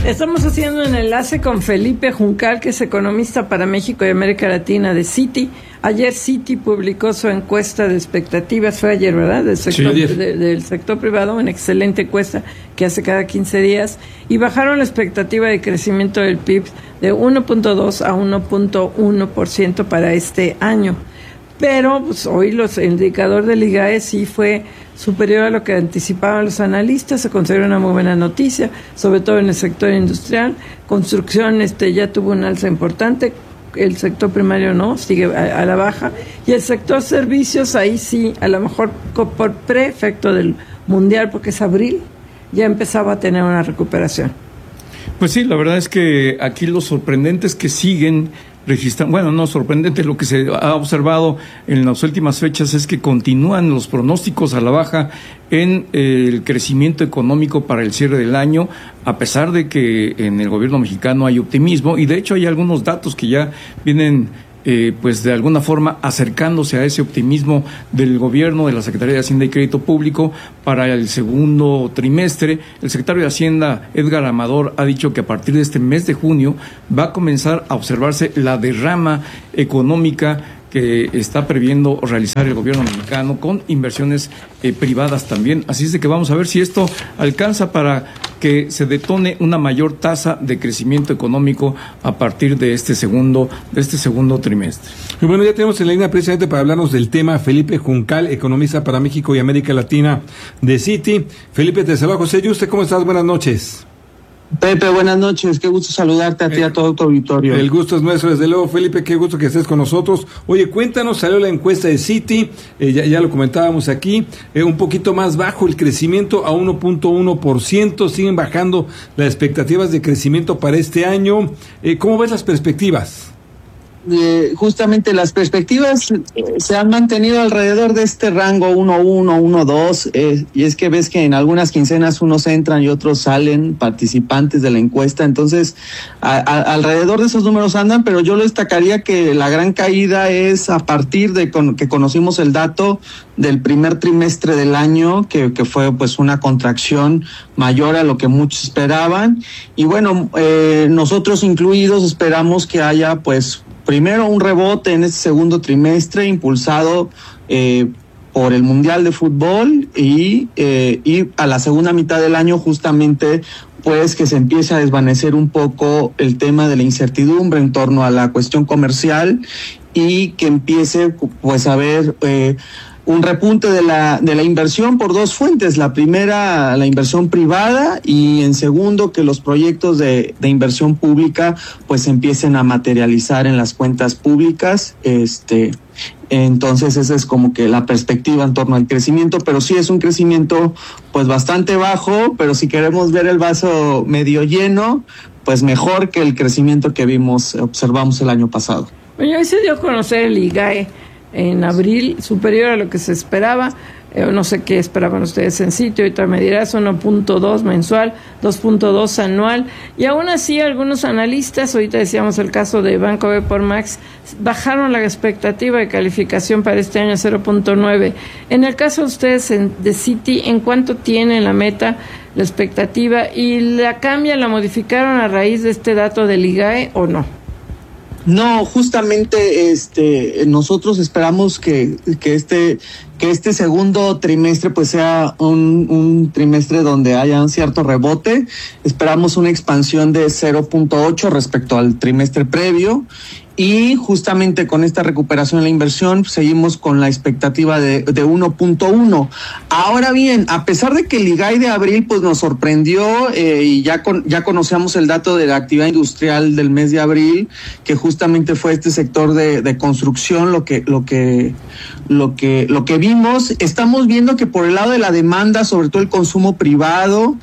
Estamos haciendo un enlace con Felipe Juncal, que es economista para México y América Latina de Citi. Ayer Citi publicó su encuesta de expectativas, fue ayer, ¿verdad? Del sector, sí, del sector privado, una excelente encuesta que hace cada 15 días, y bajaron la expectativa de crecimiento del PIB de 1.2 a 1.1% para este año. Pero pues, hoy el indicador del IGAE sí fue superior a lo que anticipaban los analistas. Se considera una muy buena noticia, sobre todo en el sector industrial. Construcción ya tuvo un alza importante, el sector primario no, sigue a la baja, y el sector servicios, ahí sí, a lo mejor por preefecto del Mundial, porque es abril, ya empezaba a tener una recuperación. Pues sí, la verdad es que aquí lo sorprendente es que siguen registrando, bueno, no sorprendente, lo que se ha observado en las últimas fechas es que continúan los pronósticos a la baja en el crecimiento económico para el cierre del año, a pesar de que en el gobierno mexicano hay optimismo, y de hecho hay algunos datos que ya vienen pues de alguna forma acercándose a ese optimismo del gobierno, de la Secretaría de Hacienda y Crédito Público para el segundo trimestre. El secretario de Hacienda, Edgar Amador, ha dicho que a partir de este mes de junio va a comenzar a observarse la derrama económica que está previendo realizar el gobierno mexicano con inversiones privadas también. Así es de que vamos a ver si esto alcanza para que se detone una mayor tasa de crecimiento económico a partir de este segundo trimestre. Y bueno, ya tenemos en la línea precisamente para hablarnos del tema Felipe Juncal, economista para México y América Latina de Citi. Felipe, te saluda José Yuste, ¿cómo estás? Buenas noches. Pepe, buenas noches, qué gusto saludarte a ti y a todo tu auditorio. El gusto es nuestro, desde luego, Felipe, qué gusto que estés con nosotros. Oye, cuéntanos, salió la encuesta de Citi, ya lo comentábamos aquí, un poquito más bajo el crecimiento a 1.1%, siguen bajando las expectativas de crecimiento para este año. ¿Cómo ves las perspectivas? Justamente las perspectivas se han mantenido alrededor de este rango 1.1, 1.2, y es que ves que en algunas quincenas unos entran y otros salen participantes de la encuesta, entonces alrededor de esos números andan, pero yo lo destacaría que la gran caída es a partir de que conocimos el dato del primer trimestre del año, que fue pues una contracción mayor a lo que muchos esperaban, y bueno, nosotros incluidos esperamos que haya pues primero un rebote en este segundo trimestre impulsado por el Mundial de Fútbol y a la segunda mitad del año justamente pues que se empiece a desvanecer un poco el tema de la incertidumbre en torno a la cuestión comercial y que empiece pues a haber un repunte de la inversión por dos fuentes. La primera, la inversión privada, y en segundo, que los proyectos de inversión pública pues empiecen a materializar en las cuentas públicas. Entonces esa es como que la perspectiva en torno al crecimiento, pero sí es un crecimiento pues bastante bajo, pero si queremos ver el vaso medio lleno, pues mejor que el crecimiento que observamos el año pasado. Bueno, hoy se dio a conocer el IGAE en abril, superior a lo que se esperaba. No sé qué esperaban ustedes en sitio, ahorita me dirás, 1.2 mensual, 2.2 anual, y aún así algunos analistas, ahorita decíamos el caso de Banco B por Max, bajaron la expectativa de calificación para este año a 0.9. En el caso de ustedes de Citi, ¿en cuánto tienen la meta, la expectativa, y la modificaron a raíz de este dato del IGAE o no? No, justamente nosotros esperamos que este segundo trimestre pues sea un trimestre donde haya un cierto rebote. Esperamos una expansión de 0.8 respecto al trimestre previo, y justamente con esta recuperación en la inversión seguimos con la expectativa de 1.1. Ahora bien, a pesar de que el IGAE de abril pues nos sorprendió, y ya conocíamos el dato de la actividad industrial del mes de abril, que justamente fue este sector de construcción lo que vimos, estamos viendo que por el lado de la demanda, sobre todo el consumo privado,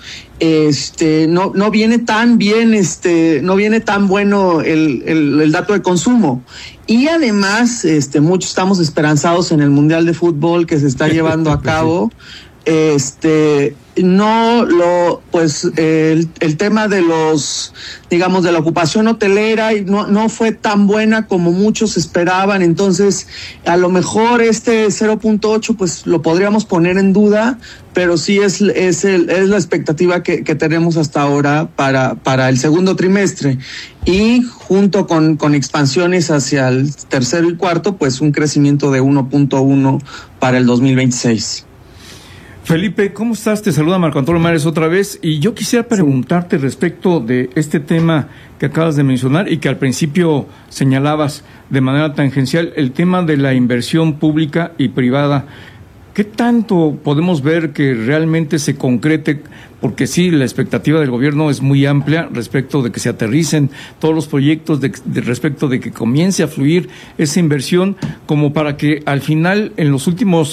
no viene tan bien, no viene tan bueno el dato de consumo. Y además, muchos estamos esperanzados en el Mundial de Fútbol que se está llevando a cabo. el tema de digamos, de la ocupación hotelera no fue tan buena como muchos esperaban. Entonces, a lo mejor 0.8 pues lo podríamos poner en duda, pero sí es la expectativa que tenemos hasta ahora para el segundo trimestre. Y junto con expansiones hacia el tercero y cuarto, pues un crecimiento de 1.1 para el 2026. Felipe, ¿cómo estás? Te saluda Marco Antonio Mares otra vez, y yo quisiera preguntarte respecto de este tema que acabas de mencionar y que al principio señalabas de manera tangencial, el tema de la inversión pública y privada. ¿Qué tanto podemos ver que realmente se concrete? Porque sí, la expectativa del gobierno es muy amplia respecto de que se aterricen todos los proyectos, respecto de que comience a fluir esa inversión, como para que al final, en los últimos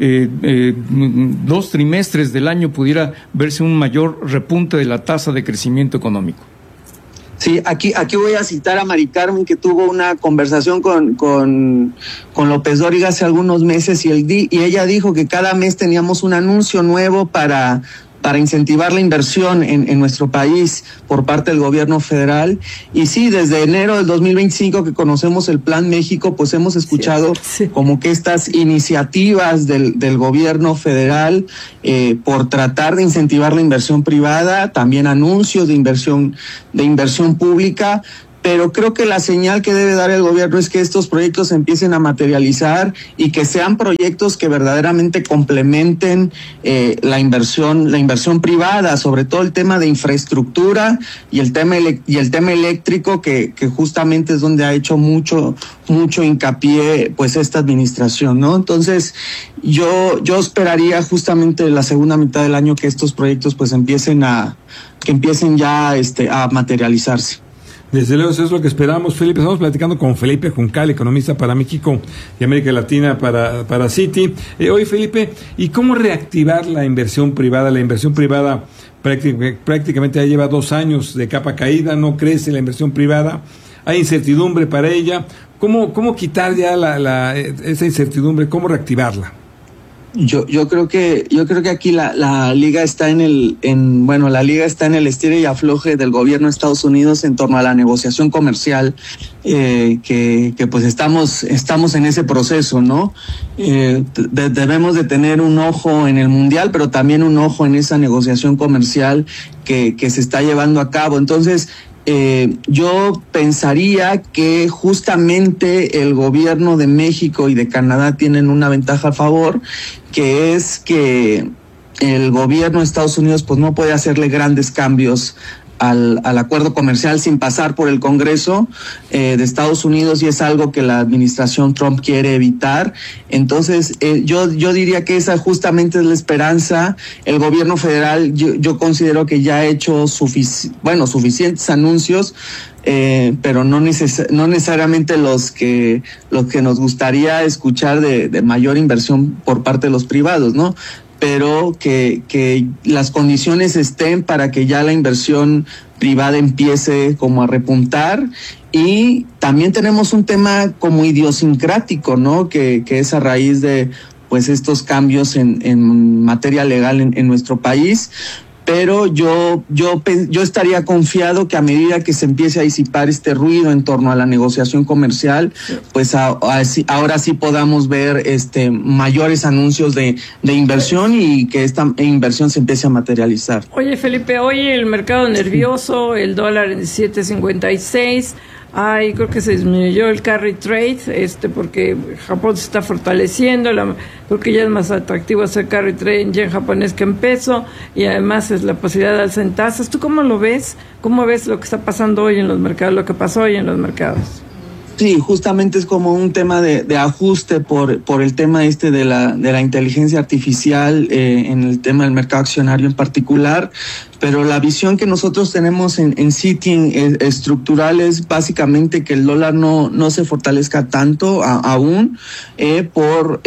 2 trimestres del año, pudiera verse un mayor repunte de la tasa de crecimiento económico. Sí, aquí voy a citar a Mari Carmen, que tuvo una conversación con López Dóriga hace algunos meses, y ella dijo que cada mes teníamos un anuncio nuevo para incentivar la inversión en nuestro país por parte del gobierno federal. Y sí, desde enero del 2025 que conocemos el Plan México, pues hemos escuchado como que estas iniciativas del gobierno federal por tratar de incentivar la inversión privada, también anuncios de inversión pública. Pero creo que la señal que debe dar el gobierno es que estos proyectos empiecen a materializar y que sean proyectos que verdaderamente complementen la inversión privada, sobre todo el tema de infraestructura y el tema eléctrico, que justamente es donde ha hecho mucho hincapié pues esta administración, ¿no? Entonces yo esperaría justamente la segunda mitad del año que estos proyectos pues empiecen ya a materializarse. Desde luego, eso es lo que esperamos, Felipe. Estamos platicando con Felipe Juncal, economista para México y América Latina para Citi. Oye, Felipe, ¿y cómo reactivar la inversión privada? La inversión privada prácticamente ya lleva 2 años de capa caída, no crece la inversión privada, hay incertidumbre para ella. ¿Cómo quitar ya esa incertidumbre? ¿Cómo reactivarla? Yo creo que aquí la liga está en el estire y afloje del gobierno de Estados Unidos en torno a la negociación comercial, que pues estamos en ese proceso, ¿no? Debemos de tener un ojo en el mundial, pero también un ojo en esa negociación comercial que se está llevando a cabo. Entonces, yo pensaría que justamente el gobierno de México y de Canadá tienen una ventaja a favor, que es que el gobierno de Estados Unidos pues no puede hacerle grandes cambios al acuerdo comercial sin pasar por el Congreso de Estados Unidos, y es algo que la administración Trump quiere evitar. Entonces yo diría que esa justamente es la esperanza. El gobierno federal yo considero que ya ha hecho suficientes anuncios, pero no necesariamente los que nos gustaría escuchar de mayor inversión por parte de los privados, ¿no? Pero que las condiciones estén para que ya la inversión privada empiece como a repuntar. Y también tenemos un tema como idiosincrático, ¿no? Que es a raíz de pues estos cambios en materia legal en nuestro país. Pero yo estaría confiado que a medida que se empiece a disipar este ruido en torno a la negociación comercial, pues ahora sí podamos ver mayores anuncios de inversión y que esta inversión se empiece a materializar. Oye, Felipe, hoy el mercado nervioso, el dólar en 7.56. Creo que se disminuyó el carry trade, porque Japón se está fortaleciendo, creo que ya es más atractivo hacer carry trade en yen japonés que en peso, y además es la posibilidad de alza en tasas. ¿Tú cómo lo ves? ¿Cómo ves lo que está pasando hoy en los mercados, lo que pasó hoy en los mercados? Sí, justamente es como un tema de ajuste por el tema de la inteligencia artificial en el tema del mercado accionario en particular, pero la visión que nosotros tenemos en Citi estructural es básicamente que el dólar no se fortalezca tanto aún por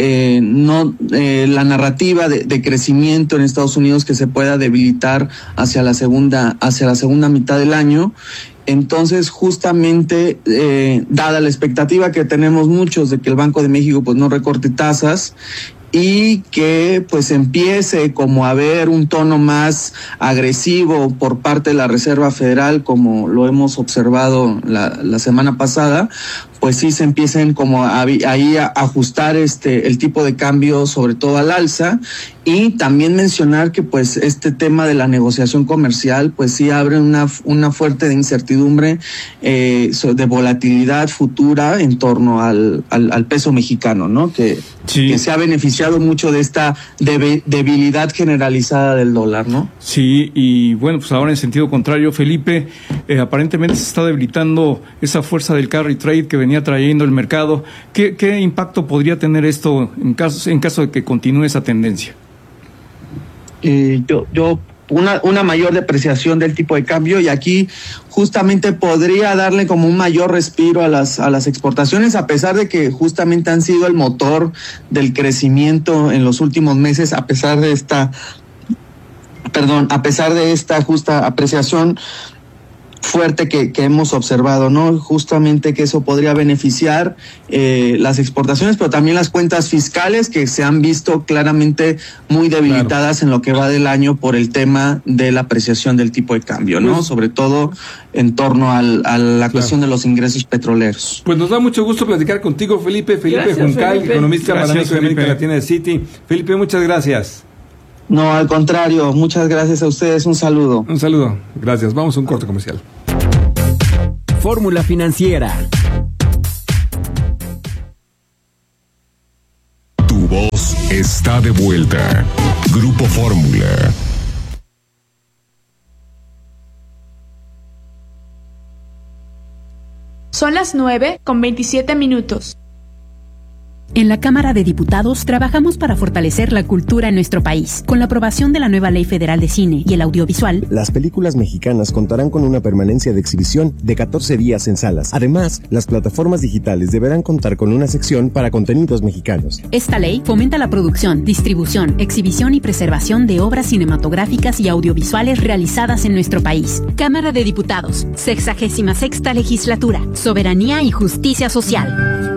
la narrativa de crecimiento en Estados Unidos, que se pueda debilitar hacia la segunda mitad del año. Entonces, justamente, dada la expectativa que tenemos muchos de que el Banco de México pues no recorte tasas, y que pues empiece como a haber un tono más agresivo por parte de la Reserva Federal, como lo hemos observado la semana pasada, pues sí se empiecen como ahí a ajustar el tipo de cambio, sobre todo al alza, y también mencionar que pues este tema de la negociación comercial pues sí abre una fuerte incertidumbre de volatilidad futura en torno al peso mexicano, ¿no? Que se ha beneficiado mucho de esta debilidad generalizada del dólar, ¿no? Sí, y bueno, pues ahora en sentido contrario, Felipe, aparentemente se está debilitando esa fuerza del carry trade que venía trayendo el mercado. ¿Qué impacto podría tener esto en caso de que continúe esa tendencia? Una mayor depreciación del tipo de cambio, y aquí justamente podría darle como un mayor respiro a las exportaciones, a pesar de que justamente han sido el motor del crecimiento en los últimos meses, a pesar de esta justa apreciación fuerte que hemos observado, ¿no? Justamente que eso podría beneficiar las exportaciones, pero también las cuentas fiscales, que se han visto claramente muy debilitadas en lo que va del año por el tema de la apreciación del tipo de cambio, ¿no? Sobre todo en torno a la cuestión de los ingresos petroleros. Pues nos da mucho gusto platicar contigo, Felipe Gracias, Juncal, Felipe. economista para Gracias, América Felipe. Latina de Citi. Felipe, muchas gracias. No, al contrario, muchas gracias a ustedes, un saludo. Un saludo, gracias. Vamos a un corte comercial. Fórmula Financiera. Tu voz está de vuelta. Grupo Fórmula. Son las 9:27. En la Cámara de Diputados trabajamos para fortalecer la cultura en nuestro país. Con la aprobación de la nueva Ley Federal de Cine y el Audiovisual, las películas mexicanas contarán con una permanencia de exhibición de 14 días en salas. Además, las plataformas digitales deberán contar con una sección para contenidos mexicanos. esta ley fomenta la producción, distribución, exhibición y preservación de obras cinematográficas y audiovisuales realizadas en nuestro país. Cámara de Diputados, 66ª Legislatura, Soberanía y Justicia Social.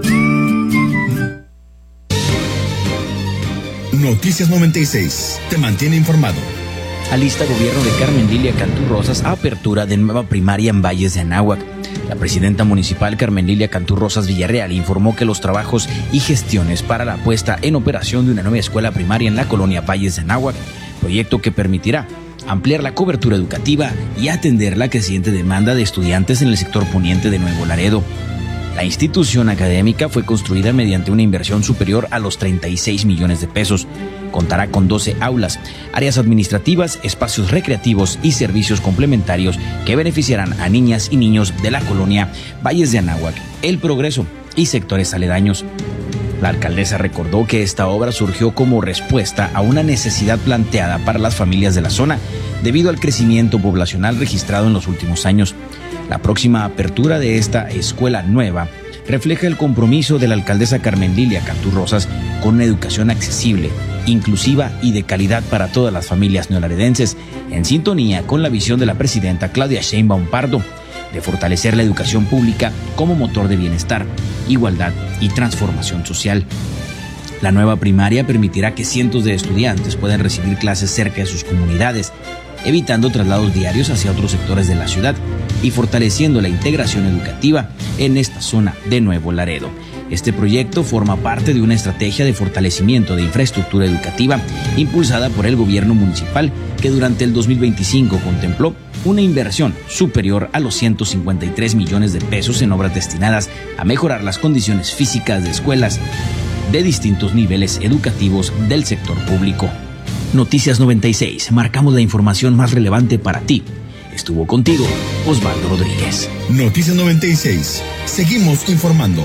Noticias 96 te mantiene informado. Alista gobierno de Carmen Lilia Cantú Rosas apertura de nueva primaria en Valles de Anáhuac. La presidenta municipal Carmen Lilia Cantú Rosas Villarreal informó que los trabajos y gestiones para la puesta en operación de una nueva escuela primaria en la colonia Valles de Anáhuac, proyecto que permitirá ampliar la cobertura educativa y atender la creciente demanda de estudiantes en el sector poniente de Nuevo Laredo. La institución académica fue construida mediante una inversión superior a los 36 millones de pesos. Contará con 12 aulas, áreas administrativas, espacios recreativos y servicios complementarios que beneficiarán a niñas y niños de la colonia Valles de Anáhuac, El Progreso y sectores aledaños. La alcaldesa recordó que esta obra surgió como respuesta a una necesidad planteada para las familias de la zona debido al crecimiento poblacional registrado en los últimos años. La próxima apertura de esta escuela nueva refleja el compromiso de la alcaldesa Carmen Lilia Cantú Rosas con una educación accesible, inclusiva y de calidad para todas las familias neolaredenses, en sintonía con la visión de la presidenta Claudia Sheinbaum Pardo de fortalecer la educación pública como motor de bienestar, igualdad y transformación social. La nueva primaria permitirá que cientos de estudiantes puedan recibir clases cerca de sus comunidades, evitando traslados diarios hacia otros sectores de la ciudad y fortaleciendo la integración educativa en esta zona de Nuevo Laredo. Este proyecto forma parte de una estrategia de fortalecimiento de infraestructura educativa impulsada por el gobierno municipal, que durante el 2025 contempló una inversión superior a los 153 millones de pesos en obras destinadas a mejorar las condiciones físicas de escuelas de distintos niveles educativos del sector público. Noticias 96, marcamos la información más relevante para ti. Estuvo contigo Osvaldo Rodríguez. Noticias 96, seguimos informando.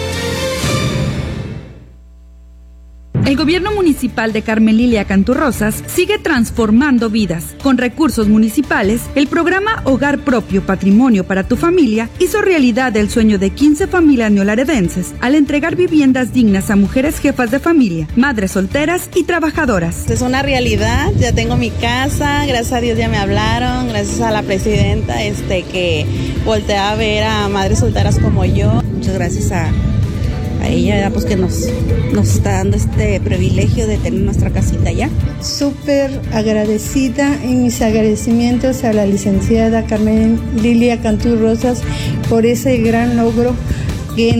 El gobierno municipal de Carmen Lilia Cantú Rosas sigue transformando vidas. Con recursos municipales, el programa Hogar Propio Patrimonio para tu Familia hizo realidad el sueño de 15 familias neolaredenses al entregar viviendas dignas a mujeres jefas de familia, madres solteras y trabajadoras. Es una realidad, ya tengo mi casa, gracias a Dios ya me hablaron, gracias a la presidenta que voltea a ver a madres solteras como yo. Muchas gracias a a ella pues que nos está dando este privilegio de tener nuestra casita allá. Súper agradecida en mis agradecimientos a la licenciada Carmen Lilia Cantú Rosas por ese gran logro que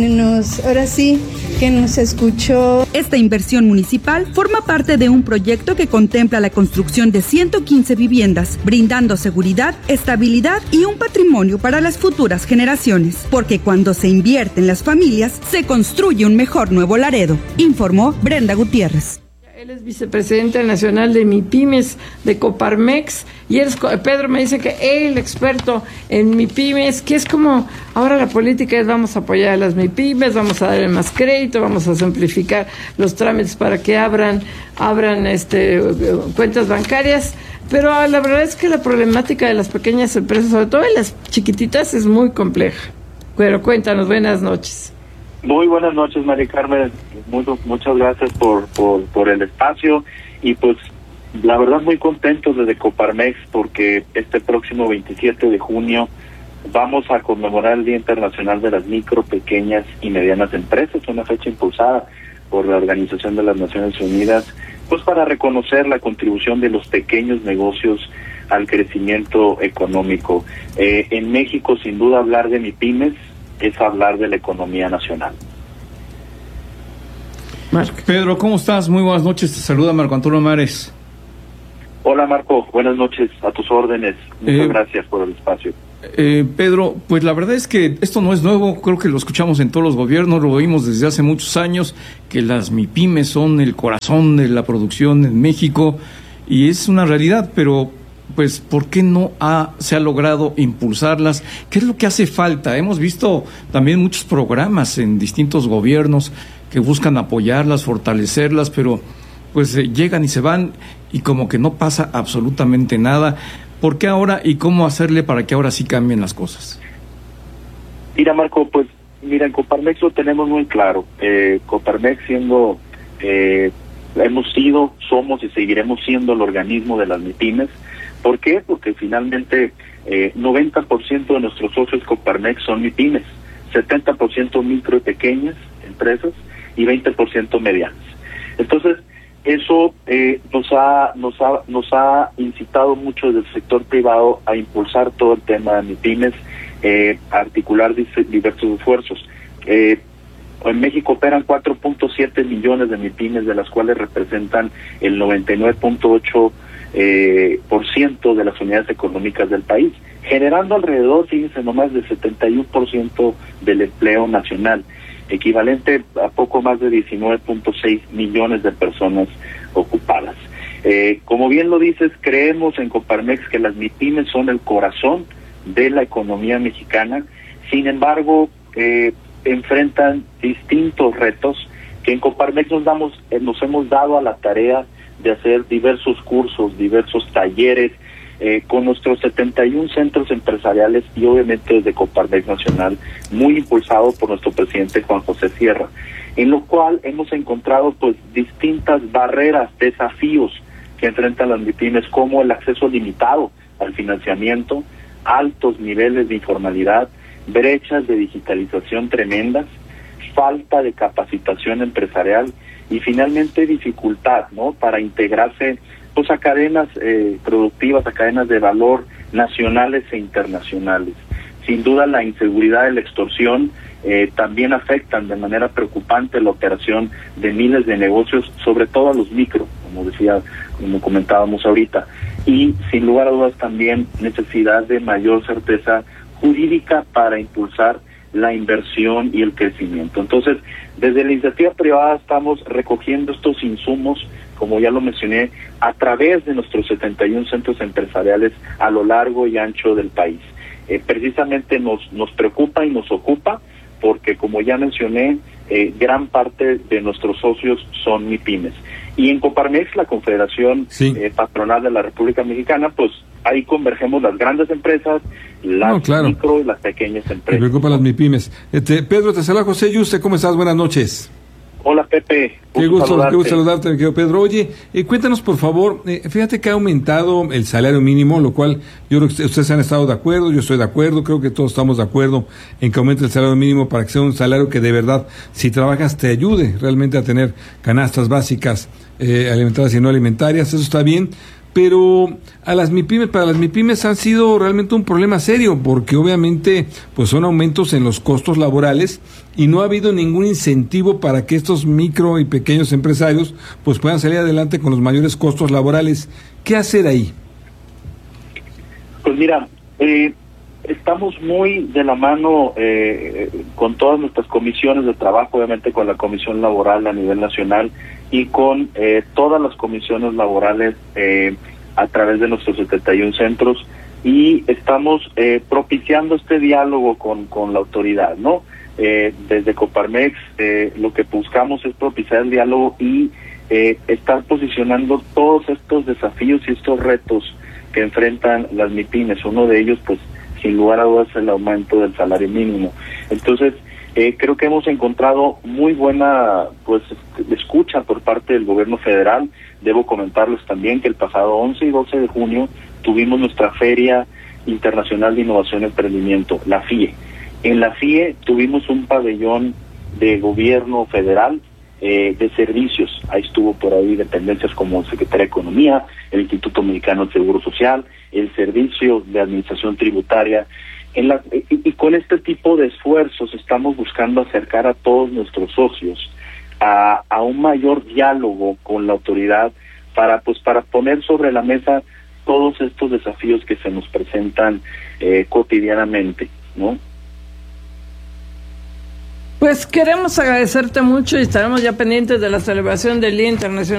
nos escuchó. Esta inversión municipal forma parte de un proyecto que contempla la construcción de 115 viviendas, brindando seguridad, estabilidad y un patrimonio para las futuras generaciones. Porque cuando se invierte en las familias, se construye un mejor Nuevo Laredo, informó Brenda Gutiérrez. Él es vicepresidente nacional de MIPYMES de Coparmex y Pedro me dice que el experto en MIPYMES, que es como ahora la política es vamos a apoyar a las MIPYMES, vamos a darle más crédito, vamos a simplificar los trámites para que abran cuentas bancarias, pero la verdad es que la problemática de las pequeñas empresas, sobre todo de las chiquititas, es muy compleja. Pero cuéntanos, buenas noches. Muy buenas noches, María Carmen. Muchas gracias por el espacio y pues la verdad muy contentos desde Coparmex porque este próximo 27 de junio vamos a conmemorar el Día Internacional de las Micro, Pequeñas y Medianas Empresas, una fecha impulsada por la Organización de las Naciones Unidas, pues para reconocer la contribución de los pequeños negocios al crecimiento económico. En México, sin duda, hablar de MIPYMES es hablar de la economía nacional. Pedro, ¿cómo estás? Muy buenas noches, te saluda Marco Antonio Mares. Hola Marco, buenas noches, a tus órdenes, muchas gracias por el espacio. Pedro, pues la verdad es que esto no es nuevo, creo que lo escuchamos en todos los gobiernos, lo oímos desde hace muchos años, que las MIPYMES son el corazón de la producción en México, y es una realidad, pero pues ¿por qué no se ha logrado impulsarlas? ¿Qué es lo que hace falta? Hemos visto también muchos programas en distintos gobiernos que buscan apoyarlas, fortalecerlas, pero pues llegan y se van y como que no pasa absolutamente nada. ¿Por qué ahora y cómo hacerle para que ahora sí cambien las cosas? Mira, Marco, pues mira, en Coparmex lo tenemos muy claro. Coparmex hemos sido, somos y seguiremos siendo el organismo de las MIPYMES. ¿Por qué? Porque finalmente 90% de nuestros socios Coparmex son MIPYMES, 70% micro y pequeñas empresas y 20% medianas. Entonces, eso nos ha incitado mucho desde el sector privado a impulsar todo el tema de MIPYMES, a articular diversos esfuerzos. En México operan 4.7 millones de MIPYMES, de las cuales representan el 99.8% de las unidades económicas del país, generando alrededor, fíjense nomás, del 71% del empleo nacional, equivalente a poco más de 19.6 millones de personas ocupadas. Como bien lo dices, creemos en Coparmex que las MIPYMES son el corazón de la economía mexicana. Sin embargo, enfrentan distintos retos que en Coparmex nos hemos dado a la tarea de hacer diversos cursos, diversos talleres, con nuestros 71 centros empresariales y obviamente desde Coparmex Nacional, muy impulsado por nuestro presidente Juan José Sierra, en lo cual hemos encontrado pues distintas barreras, desafíos que enfrentan las MIPYMES, como el acceso limitado al financiamiento, altos niveles de informalidad, brechas de digitalización tremendas, falta de capacitación empresarial y finalmente dificultad, ¿no?, para integrarse pues a cadenas productivas, a cadenas de valor nacionales e internacionales. Sin duda la inseguridad y la extorsión también afectan de manera preocupante la operación de miles de negocios, sobre todo a los micro, como comentábamos ahorita, y sin lugar a dudas también necesidad de mayor certeza jurídica para impulsar la inversión y el crecimiento. Entonces, desde la iniciativa privada estamos recogiendo estos insumos, como ya lo mencioné, a través de nuestros 71 centros empresariales a lo largo y ancho del país. Precisamente nos preocupa y nos ocupa porque, como ya mencioné, gran parte de nuestros socios son MIPYMES. Y en Coparmex, la Confederación Patronal de la República Mexicana, pues ahí convergemos las grandes empresas, las micro y las pequeñas empresas. Me preocupan las MIPYMES. Pedro, te saluda José Yuste, ¿cómo estás? Buenas noches. Hola, Pepe. Qué gusto saludarte, mi querido Pedro. Oye, cuéntanos, por favor, fíjate que ha aumentado el salario mínimo, lo cual yo creo que ustedes han estado de acuerdo, yo estoy de acuerdo, creo que todos estamos de acuerdo en que aumente el salario mínimo para que sea un salario que de verdad, si trabajas, te ayude realmente a tener canastas básicas alimentadas y no alimentarias, eso está bien. Pero para las MIPYMES han sido realmente un problema serio, porque obviamente pues son aumentos en los costos laborales y no ha habido ningún incentivo para que estos micro y pequeños empresarios pues puedan salir adelante con los mayores costos laborales. ¿Qué hacer ahí? Pues mira, estamos muy de la mano con todas nuestras comisiones de trabajo, obviamente con la Comisión Laboral a nivel nacional y con todas las comisiones laborales a través de nuestros 71 centros, y estamos propiciando este diálogo con la autoridad, ¿no? Desde Coparmex lo que buscamos es propiciar el diálogo y estar posicionando todos estos desafíos y estos retos que enfrentan las MIPYMES. Uno de ellos, pues, sin lugar a dudas, es el aumento del salario mínimo. Entonces, creo que hemos encontrado muy buena escucha por parte del gobierno federal. Debo comentarles también que el pasado 11 y 12 de junio tuvimos nuestra Feria Internacional de Innovación y Emprendimiento, la FIE. En la FIE tuvimos un pabellón de gobierno federal de servicios. Ahí estuvo por ahí dependencias como Secretaría de Economía, el Instituto Mexicano del Seguro Social, el Servicio de Administración Tributaria. Y con este tipo de esfuerzos estamos buscando acercar a todos nuestros socios a un mayor diálogo con la autoridad para poner sobre la mesa todos estos desafíos que se nos presentan cotidianamente, ¿no? Pues queremos agradecerte mucho y estaremos ya pendientes de la celebración del Día Internacional